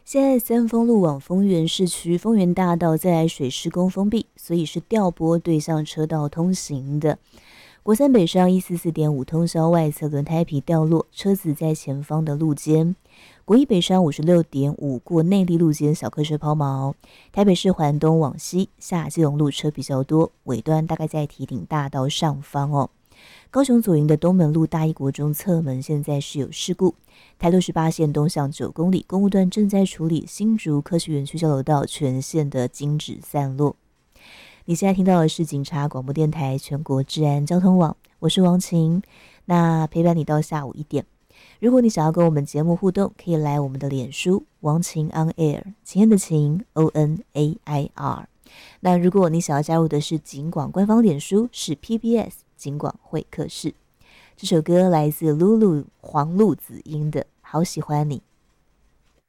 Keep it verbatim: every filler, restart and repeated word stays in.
现在三丰路往丰原市区丰原大道再来水施工封闭，所以是调拨对向车道通行的。国三北上一四四点五通宵外侧轮胎皮掉落，车子在前方的路肩。国一北上五十六点五过内坜路肩小客车抛锚。台北市环东往西下基隆路车比较多，尾端大概在堤顶大道上方哦。高雄左营的东门路大一国中侧门现在是有事故，台六十八线东向九公里公务段正在处理新竹科学园区交流道全线的禁止散落。你现在听到的是警察广播电台全国治安交通网，我是王晴，那陪伴你到下午一点。如果你想要跟我们节目互动，可以来我们的脸书王晴 on air， 晴天的晴 O N A I R。 那如果你想要加入的是警广官方脸书，是 P B S 警广会客室。这首歌来自露露黄露子英的好喜欢你。